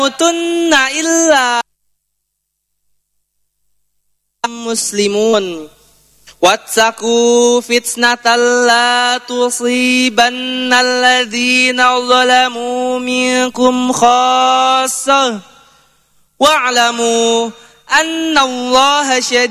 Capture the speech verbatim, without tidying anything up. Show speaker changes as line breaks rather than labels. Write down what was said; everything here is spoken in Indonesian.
tamutunna illa muslimun wattaqu fitnatan la tusibanna alladhina zalamu minkum khassah wa'lamu anna Allaha syadidul